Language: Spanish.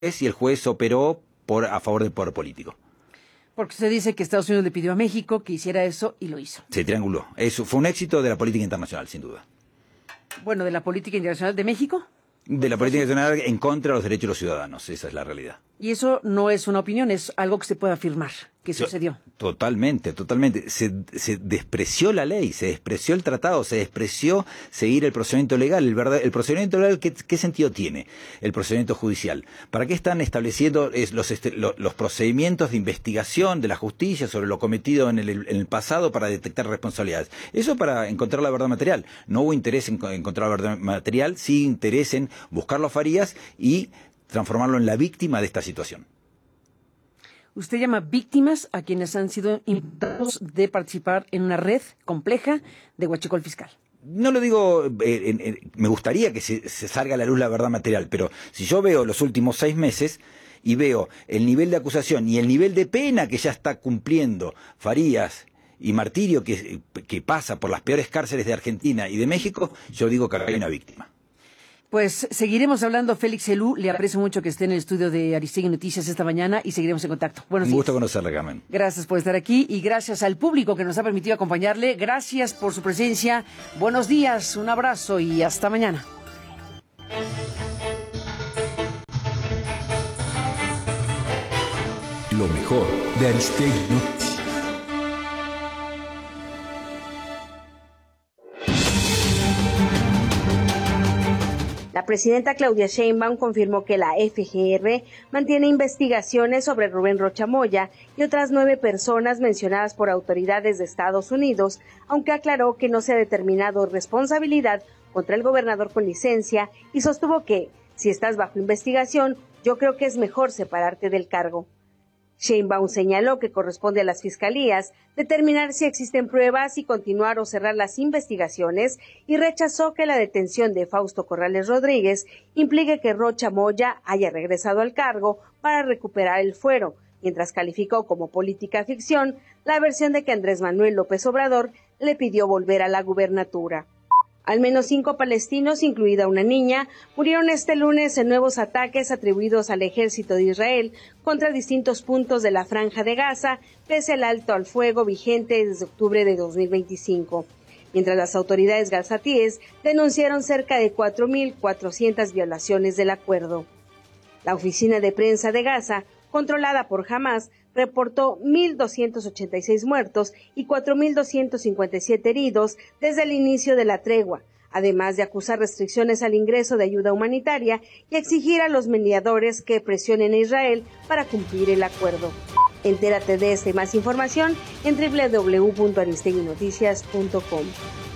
y el juez operó a favor del poder político. Porque usted dice que Estados Unidos le pidió a México que hiciera eso y lo hizo. Se trianguló. Eso fue un éxito de la política internacional, sin duda. Bueno, ¿de la política internacional de México? De la política internacional en contra de los derechos de los ciudadanos. Esa es la realidad. Y eso no es una opinión, es algo que se puede afirmar, que sucedió. Totalmente, totalmente. Se despreció la ley, se despreció el tratado, se despreció seguir el procedimiento legal. El procedimiento legal, ¿qué sentido tiene? El procedimiento judicial. ¿Para qué están estableciendo los procedimientos de investigación de la justicia sobre lo cometido en el pasado para detectar responsabilidades? Eso para encontrar la verdad material. No hubo interés en encontrar la verdad material, sí interés en buscarlo a Farías y transformarlo en la víctima de esta situación. Usted llama víctimas a quienes han sido imputados de participar en una red compleja de huachicol fiscal. No lo digo, me gustaría que se salga a la luz la verdad material, pero si yo veo los últimos 6 meses y veo el nivel de acusación y el nivel de pena que ya está cumpliendo Farías y Martirio, que pasa por las peores cárceles de Argentina y de México, yo digo que hay una víctima. Pues seguiremos hablando, Félix Helú. Le aprecio mucho que esté en el estudio de Aristegui Noticias esta mañana y seguiremos en contacto. Buenos días. Un gusto conocerle, Carmen. Gracias por estar aquí y gracias al público que nos ha permitido acompañarle. Gracias por su presencia. Buenos días, un abrazo y hasta mañana. Lo mejor de Aristegui Noticias. La presidenta Claudia Sheinbaum confirmó que la FGR mantiene investigaciones sobre Rubén Rocha Moya y otras 9 personas mencionadas por autoridades de Estados Unidos, aunque aclaró que no se ha determinado responsabilidad contra el gobernador con licencia y sostuvo que, si estás bajo investigación, yo creo que es mejor separarte del cargo. Sheinbaum señaló que corresponde a las fiscalías determinar si existen pruebas y continuar o cerrar las investigaciones y rechazó que la detención de Fausto Corrales Rodríguez implique que Rocha Moya haya regresado al cargo para recuperar el fuero, mientras calificó como política ficción la versión de que Andrés Manuel López Obrador le pidió volver a la gubernatura. Al menos 5 palestinos, incluida una niña, murieron este lunes en nuevos ataques atribuidos al ejército de Israel contra distintos puntos de la Franja de Gaza, pese al alto al fuego vigente desde octubre de 2025. Mientras las autoridades gazatíes denunciaron cerca de 4.400 violaciones del acuerdo. La oficina de prensa de Gaza, controlada por Hamás, reportó 1.286 muertos y 4.257 heridos desde el inicio de la tregua, además de acusar restricciones al ingreso de ayuda humanitaria y exigir a los mediadores que presionen a Israel para cumplir el acuerdo. Entérate de esta y más información en www.aristeguinoticias.com.